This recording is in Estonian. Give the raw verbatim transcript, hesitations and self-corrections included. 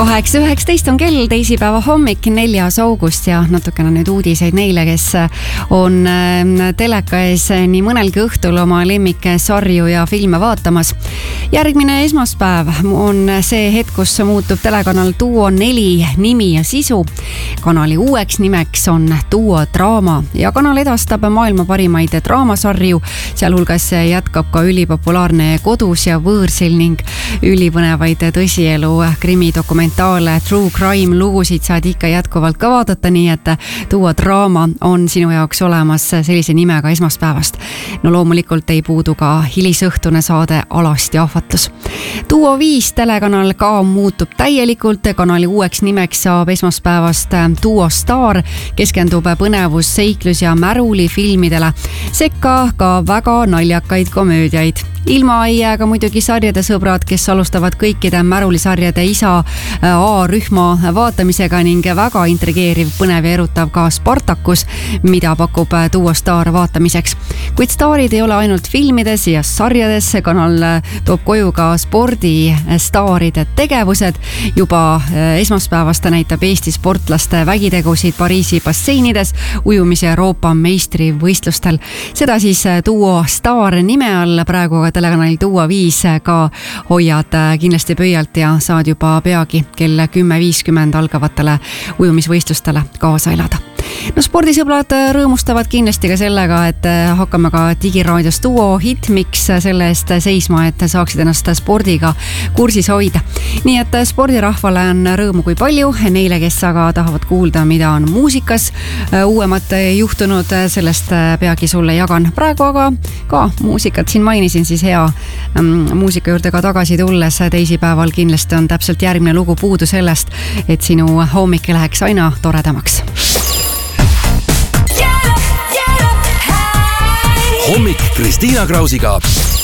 kaheksa üheksateist on kell, teisipäeva hommik, neljas august ja natukene nüüd uudiseid neile, kes on teleka ees nii mõnelgi õhtul oma lemmiksarju ja filme vaatamas. Järgmine esmaspäev on see hetk, kus muutub telekanal Duo neli nimi ja sisu. Kanali uueks nimeks on Duo Draama ja kanal edastab maailma parimaid draamasarju, sealhulgas jätkab ka ülipopulaarne Kodus ja Võõrsil ning ülipõnevaid tõsielu krimidokumentaale, true crime lugusid saad ikka jätkuvalt ka vaadata, nii et Duo Draama on sinu jaoks olemas sellise nimega esmaspäevast. No loomulikult ei puudu ka hilisõhtune saade Alast ja ahvatlus. Duo viis telekanal ka muutub täielikult, kanali uueks nimeks saab esmaspäevast Duo Star, keskendub põnevus, seiklus ja märuli filmidele, sekka ka väga naljakaid komöödiaid. Ilma ei jää ka muidugi sarjade sõbrad, kes alustavad kõikide märulisarjade isa A-rühma vaatamisega ning väga intrigeeriv, põnev ja erutav ka Spartacus, mida pakub Duo Star vaatamiseks. Kuid staarid ei ole ainult filmides ja sarjades, kanal toob koju ka spordistaaride tegevused. Juba esmaspäevast näitab Eesti sportlaste vägitegusid Pariisi basseinides ujumise Euroopa meistrivõistlustel. Seda siis Duo Star nime all, praegu ka telekanal Duo viis ka hoiad kindlasti pöialt ja saad juba peagi kell kümme viiskümmend algavatele ujumisvõistlustele kaasa elada. No spordisõbrad rõõmustavad kindlasti ka sellega, et hakkame ka digiraadios Duo Hitmix selle eest seisma, et saaksid ennast spordiga kursis hoida. Nii et spordirahvale on rõõmu kui palju, neile, kes aga tahavad kuulda, mida on muusikas uuemat juhtunud, sellest peagi sulle jagan. Praegu aga ka muusikat siin mainisin, siis hea muusika juurde ka tagasi tulles teisipäeval kindlasti on täpselt järgmine lugu puudu sellest, et sinu hommik läheks aina toredamaks. Hommik Kristiina Krausiga.